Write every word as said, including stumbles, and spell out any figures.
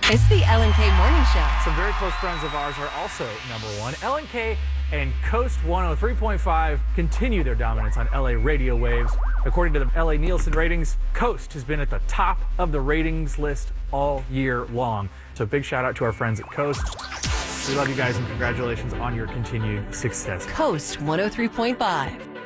It's the Ellen K Morning Show. Some very close friends of ours are also number one. Ellen K and Coast one oh three point five continue their dominance on L A radio waves. According to the L A Nielsen ratings, Coast has been at the top of the ratings list all year long. So big shout out to our friends at Coast. We love you guys and congratulations on your continued success. Coast one oh three point five.